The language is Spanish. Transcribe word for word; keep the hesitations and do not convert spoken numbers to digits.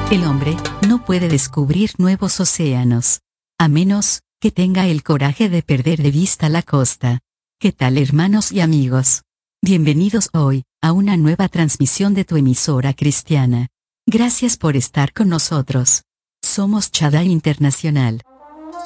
El hombre no puede descubrir nuevos océanos, a menos que tenga el coraje de perder de vista la costa. ¿Qué tal, hermanos y amigos? Bienvenidos hoy a una nueva transmisión de tu emisora cristiana. Gracias por estar con nosotros. Somos Shaddai Internacional.